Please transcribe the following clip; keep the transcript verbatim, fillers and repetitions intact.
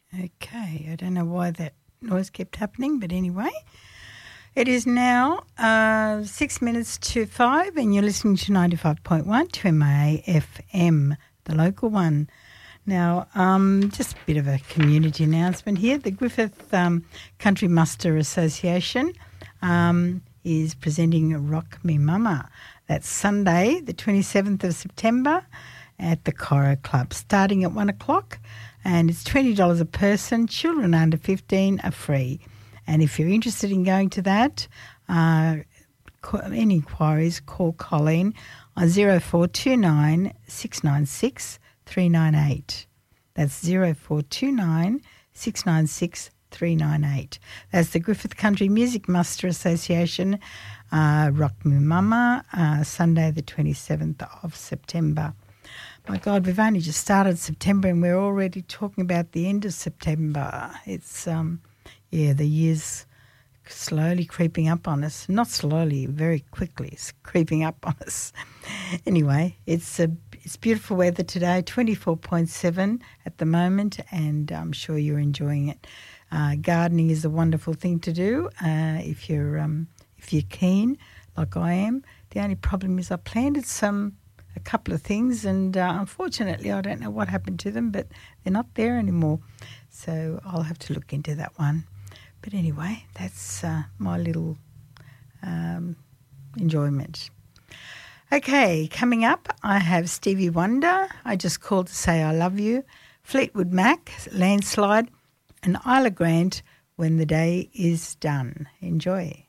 Okay, I don't know why that noise kept happening, but anyway. It is now uh, six minutes to five and you're listening to ninety-five point one to M I A F M, the local one. Now, um, just a bit of a community announcement here. The Griffith um, Country Muster Association um, is presenting Rock Me Mama. That's Sunday, the twenty-seventh of September at the Coro Club, starting at one o'clock, and it's twenty dollars a person. Children under fifteen are free. And if you're interested in going to that, uh, any inquiries, call Colleen on zero four two nine, six nine six, three nine eight. That's zero four two nine, six nine six, three nine eight. That's the Griffith Country Music Muster Association, uh, Rock Me Mama, uh, Sunday the twenty-seventh of September. My God, we've only just started September and we're already talking about the end of September. It's, um, yeah, the year's slowly creeping up on us. Not slowly, very quickly. It's creeping up on us. Anyway, it's a, it's beautiful weather today, twenty-four point seven at the moment, and I'm sure you're enjoying it. Uh, gardening is a wonderful thing to do uh, if you're um, if you're keen, like I am. The only problem is I planted some a couple of things, and uh, unfortunately I don't know what happened to them, but they're not there anymore. So I'll have to look into that one. But anyway, that's uh, my little um, enjoyment. Okay, coming up, I have Stevie Wonder, I Just Called to Say I Love You, Fleetwood Mac, Landslide, and Isla Grant, When the Day is Done. Enjoy.